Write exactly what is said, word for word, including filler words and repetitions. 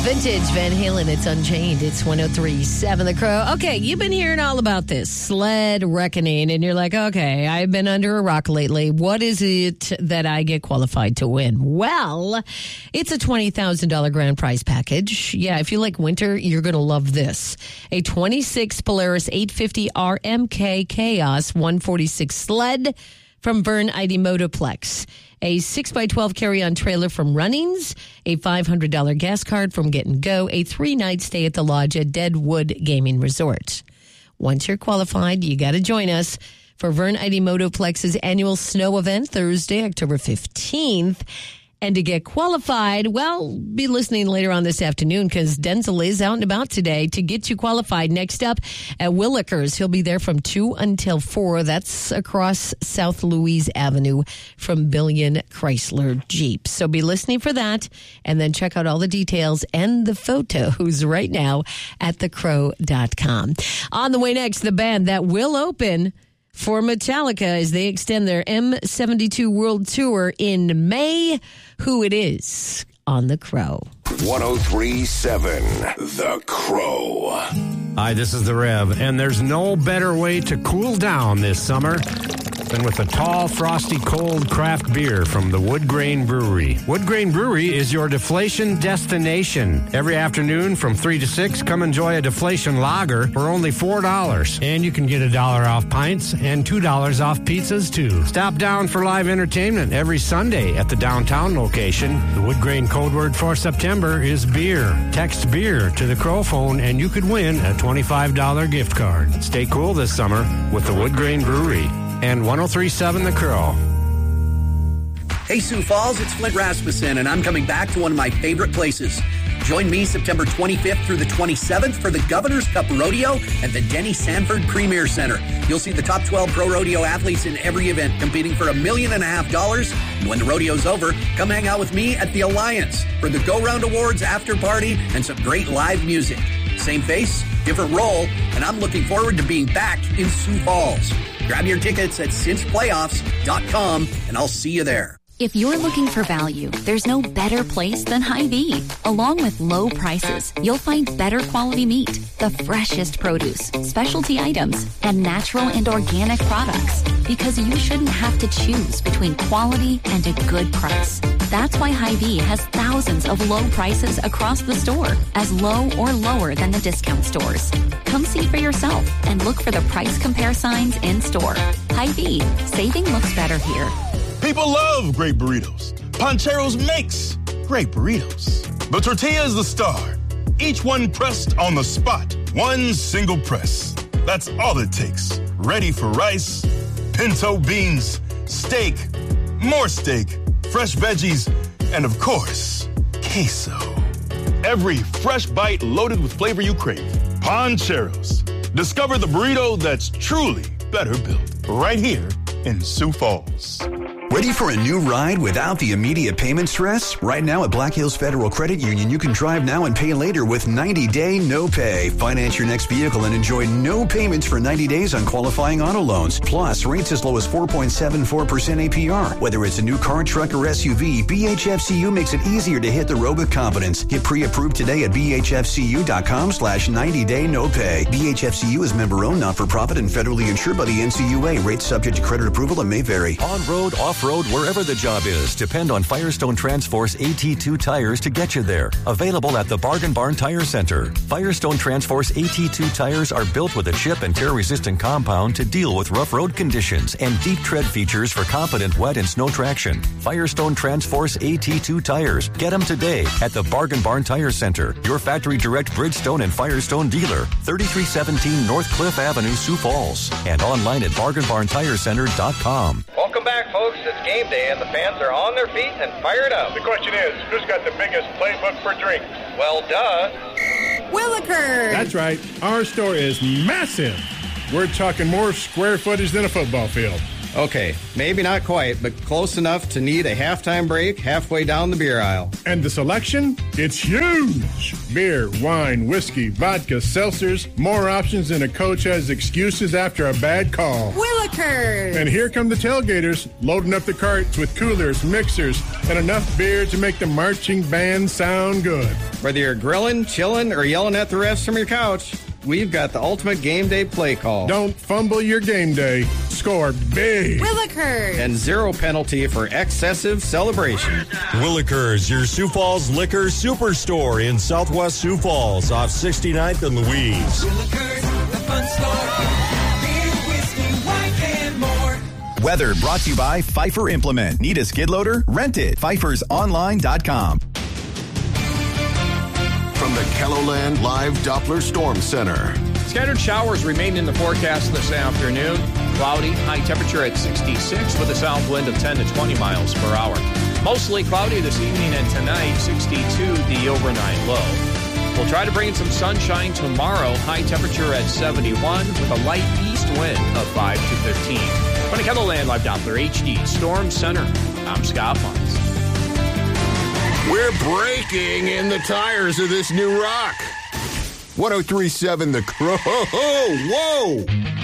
Vintage Van Halen, it's Unchained. It's one oh three point seven The Crow. Okay, you've been hearing all about this sled reckoning, and you're like, okay, I've been under a rock lately. What is it that I get qualified to win? Well, it's a twenty thousand dollars grand prize package. Yeah, if you like winter, you're going to love this. A twenty-six Polaris eight fifty R M K Chaos one forty-six sled from Vern I D Motoplex. A six by twelve carry-on trailer from Runnings, a five hundred dollars gas card from Get and Go, a three-night stay at the Lodge at Deadwood Gaming Resort. Once you're qualified, you got to join us for Vern I D Motoplex's annual snow event Thursday, October fifteenth. And to get qualified, well, be listening later on this afternoon because Denzel is out and about today to get you qualified. Next up at Willikers, he'll be there from two until four. That's across South Louise Avenue from Billion Chrysler Jeep. So be listening for that and then check out all the details and the photos right now at the crow dot com. On the way next, the band that will open for Metallica as they extend their M seventy-two World Tour in May. Who it is on The Crow. one oh three point seven The Crow. Hi, this is The Rev, and there's no better way to cool down this summer than with a tall, frosty, cold craft beer from the Wood Grain Brewery. Wood Grain Brewery is your deflation destination. Every afternoon from three to six, come enjoy a deflation lager for only four dollars. And you can get a dollar off pints and two dollars off pizzas, too. Stop down for live entertainment every Sunday at the downtown location. The Wood Grain code word for September is beer. Text beer to the Crow phone and you could win a twenty-five dollars gift card. Stay cool this summer with the Wood Grain Brewery. And one oh three point seven The Crow. Hey, Sioux Falls, it's Flint Rasmussen, and I'm coming back to one of my favorite places. Join me September twenty-fifth through the twenty-seventh for the Governor's Cup Rodeo at the Denny Sanford Premier Center. You'll see the top twelve pro rodeo athletes in every event competing for a million and a half dollars. And when the rodeo's over, come hang out with me at the Alliance for the Go Round Awards after party and some great live music. Same face, different role, and I'm looking forward to being back in Sioux Falls. Grab your tickets at cinch playoffs dot com, and I'll see you there. If you're looking for value, there's no better place than Hy-Vee. Along with low prices, you'll find better quality meat, the freshest produce, specialty items, and natural and organic products. Because you shouldn't have to choose between quality and a good price. That's why Hy-Vee has thousands of low prices across the store, as low or lower than the discount stores. Come see for yourself and look for the price compare signs in store. Hy-Vee, saving looks better here. People love great burritos. Pancheros makes great burritos. The tortilla is the star. Each one pressed on the spot. One single press. That's all it takes. Ready for rice, pinto beans, steak, more steak, fresh veggies, and of course, queso. Every fresh bite loaded with flavor you crave. Pancheros. Discover the burrito that's truly better built. Right here in Sioux Falls. Ready for a new ride without the immediate payment stress? Right now at Black Hills Federal Credit Union, you can drive now and pay later with ninety day no pay. Finance your next vehicle and enjoy no payments for ninety days on qualifying auto loans. Plus, rates as low as four point seven four percent A P R. Whether it's a new car, truck, or S U V, B H F C U makes it easier to hit the road with confidence. Get pre-approved today at B H F C U dot com slash ninety day no pay. B H F C U is member-owned, not-for-profit, and federally insured by the N C U A. Rates subject to credit approval and may vary. On-road, off-road, wherever the job is, depend on Firestone Transforce A T two tires to get you there. Available at the Bargain Barn Tire Center. Firestone Transforce A T two tires are built with a chip and tear-resistant compound to deal with rough road conditions and deep tread features for competent wet and snow traction. Firestone Transforce A T two tires. Get them today at the Bargain Barn Tire Center, your factory direct Bridgestone and Firestone dealer, thirty-three seventeen North Cliff Avenue, Sioux Falls, and online at bargain barn tire center dot com. Welcome back, folks. It's game day, and the fans are on their feet and fired up. The question is, who's got the biggest playbook for drinks? Well, duh. Willikers! That's right. Our store is massive. We're talking more square footage than a football field. Okay, maybe not quite, but close enough to need a halftime break halfway down the beer aisle. And the selection? It's huge! Beer, wine, whiskey, vodka, seltzers, more options than a coach has excuses after a bad call. Willikers! And here come the tailgaters, loading up the carts with coolers, mixers, and enough beer to make the marching band sound good. Whether you're grilling, chilling, or yelling at the refs from your couch, we've got the ultimate game day play call. Don't fumble your game day. Score big. Willikers. And zero penalty for excessive celebration. Willikers, your Sioux Falls Liquor Superstore in Southwest Sioux Falls off sixty-ninth and Louise. Willikers, the fun store. Beer, whiskey, wine, and more. Weather brought to you by Pfeiffer Implement. Need a skid loader? Rent it. Pfeiffer's online dot com. From the KELOLAND Live Doppler Storm Center. Scattered showers remain in the forecast this afternoon. Cloudy, high temperature at sixty-six with a south wind of ten to twenty miles per hour. Mostly cloudy this evening and tonight, sixty-two the overnight low. We'll try to bring in some sunshine tomorrow. High temperature at seventy-one with a light east wind of five to fifteen. From the KELOLAND Live Doppler H D Storm Center, I'm Scott Muntz. We're breaking in the tires of this new rock. one oh three point seven The Crow. Whoa!